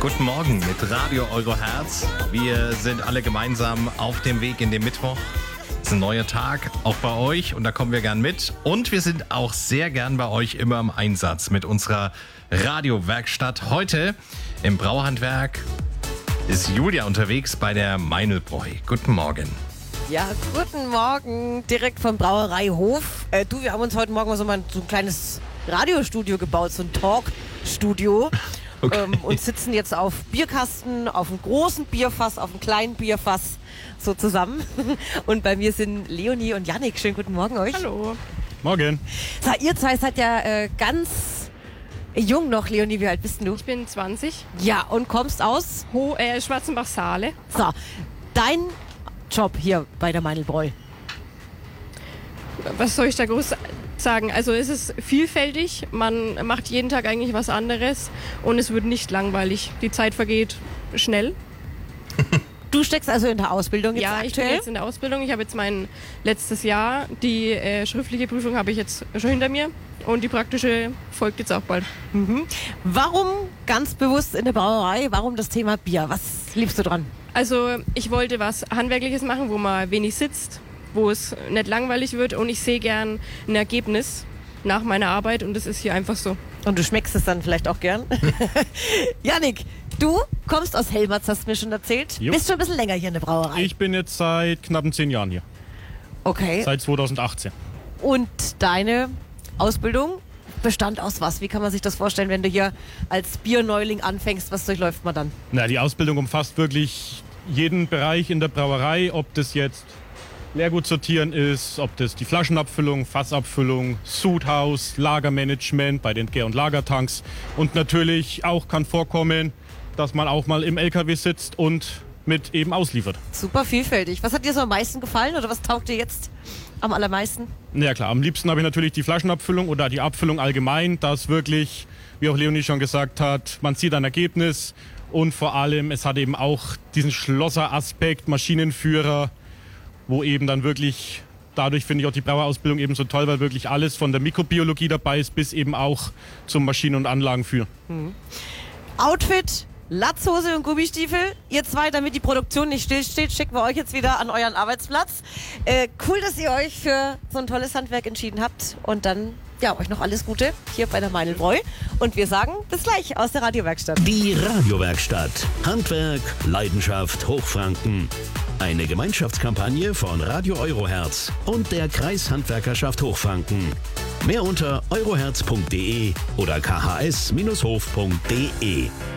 Guten Morgen mit Radio Euro Herz. Wir sind alle gemeinsam auf dem Weg in den Mittwoch. Es ist ein neuer Tag, auch bei euch, und da kommen wir gern mit. Und wir sind auch sehr gern bei euch immer im Einsatz mit unserer Radiowerkstatt. Heute im Brauhandwerk ist Julia unterwegs bei der Meinlbräu. Guten Morgen. Ja, guten Morgen, direkt vom Brauereihof. Wir haben uns heute Morgen mal so ein kleines Radiostudio gebaut, so ein Talkstudio. Okay. Und sitzen jetzt auf Bierkasten, auf einem großen Bierfass, auf einem kleinen Bierfass, so zusammen. Und bei mir sind Leonie und Jannik. Schönen guten Morgen euch. Hallo. Morgen. So, ihr zwei seid ja ganz jung noch. Leonie, wie alt bist denn du? Ich bin 20. Ja, und kommst aus? Schwarzenbach-Saale. So, dein Job hier bei der Meinlbräu. Was soll ich da groß sagen? Also es ist vielfältig. Man macht jeden Tag eigentlich was anderes und es wird nicht langweilig. Die Zeit vergeht schnell. Du steckst also in der Ausbildung jetzt Ja, ich bin aktuell? jetzt in der Ausbildung. Ich habe jetzt mein letztes Jahr. Die schriftliche Prüfung habe ich jetzt schon hinter mir und die praktische folgt jetzt auch bald. Warum ganz bewusst in der Brauerei? Warum das Thema Bier? Was liebst du dran? Also ich wollte was Handwerkliches machen, wo man wenig sitzt, wo es nicht langweilig wird und ich sehe gern ein Ergebnis nach meiner Arbeit und das ist hier einfach so. Und du schmeckst es dann vielleicht auch gern. Jannik, du kommst aus Helmerz, hast du mir schon erzählt. Jo. Bist schon ein bisschen länger hier in der Brauerei. Ich bin jetzt seit knappen 10 Jahren hier. Okay. Seit 2018. Und deine Ausbildung bestand aus was? Wie kann man sich das vorstellen, wenn du hier als Bierneuling anfängst? Was durchläuft man dann? Na, die Ausbildung umfasst wirklich jeden Bereich in der Brauerei, ob das jetzt Leergut sortieren ist, ob das die Flaschenabfüllung, Fassabfüllung, Sudhaus, Lagermanagement bei den Gär- und Lagertanks. Und natürlich auch kann vorkommen, dass man auch mal im LKW sitzt und mit eben ausliefert. Super vielfältig. Was hat dir so am meisten gefallen oder was taugt dir jetzt am allermeisten? Ja klar, am liebsten habe ich natürlich die Flaschenabfüllung oder die Abfüllung allgemein, dass wirklich, wie auch Leonie schon gesagt hat, man sieht ein Ergebnis und vor allem, es hat eben auch diesen Schlosseraspekt, Maschinenführer, wo eben dann wirklich, dadurch finde ich auch die Brauerausbildung eben so toll, weil wirklich alles von der Mikrobiologie dabei ist, bis eben auch zum Maschinen- und Anlagenführen. Outfit, Latzhose und Gummistiefel. Ihr zwei, damit die Produktion nicht stillsteht, schicken wir euch jetzt wieder an euren Arbeitsplatz. Cool, dass ihr euch für so ein tolles Handwerk entschieden habt. Und dann, ja, euch noch alles Gute hier bei der Meinlbräu. Und wir sagen bis gleich aus der Radiowerkstatt. Die Radiowerkstatt. Handwerk, Leidenschaft, Hochfranken. Eine Gemeinschaftskampagne von Radio Euroherz und der Kreishandwerkerschaft Hochfranken. Mehr unter euroherz.de oder khs-hof.de.